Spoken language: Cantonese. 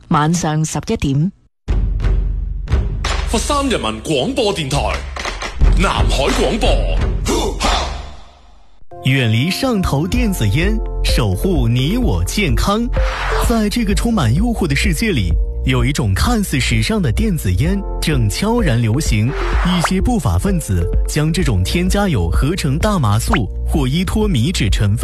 晚上11點。 佛山人民廣播電台南海廣播， 遠離上頭電子煙，守護你我健康。在這個充滿誘惑的世界裡，有一種看似時尚的電子煙正悄然流行，一些不法分子將這種添加有合成大麻素或依托米脂成分